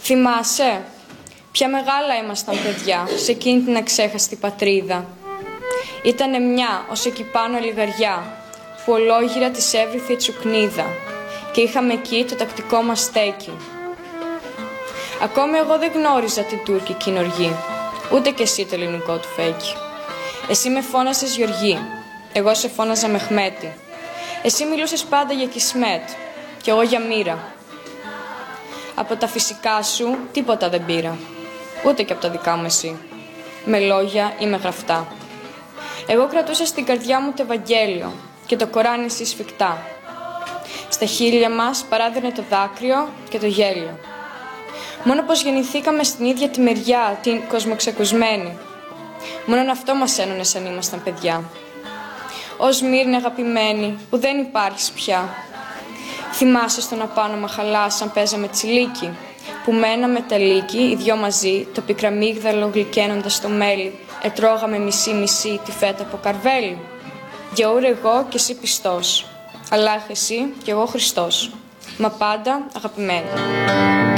Θυμάσαι, ποια μεγάλα ήμασταν παιδιά σε εκείνη την αξέχαστη πατρίδα. Ήτανε μια ως εκεί πάνω λιγαριά που ολόγυρα της έβριθε η τσουκνίδα και είχαμε εκεί το τακτικό μας στέκι. Ακόμη εγώ δεν γνώριζα την τουρκική οργή, ούτε κι εσύ το ελληνικό του φέκι. Εσύ με φώνασες Γεωργή, εγώ σε φώναζα Μεχμέτη. Εσύ μιλούσες πάντα για Κισμέτ κι εγώ για μοίρα. Από τα φυσικά σου τίποτα δεν πήρα, ούτε και από τα δικά μου εσύ, με λόγια ή με γραφτά. Εγώ κρατούσα στην καρδιά μου το Ευαγγέλιο και το Κοράνι εσύ σφιχτά. Στα χείλια μας παράδερνε το δάκρυο και το γέλιο. Μόνο πως γεννηθήκαμε στην ίδια τη μεριά, την κοσμοξεκουσμένη. Μόνον αυτό μας ένωνε σαν ήμασταν παιδιά. Ω Μύρνη αγαπημένη, που δεν υπάρχεις πια. Θυμάσαι στον απάνω μαχαλά σαν παίζαμε τσιλίκι, που μέναμε τα λύκη, οι δυο μαζί, το πικραμίγδαλο γλυκαίνοντας το μέλι, ετρώγαμε μισή-μισή τη φέτα από καρβέλι. Γιαούρ εγώ και εσύ πιστός, Αλλάχ εσύ κι εγώ Χριστός, μα πάντα αγαπημένη.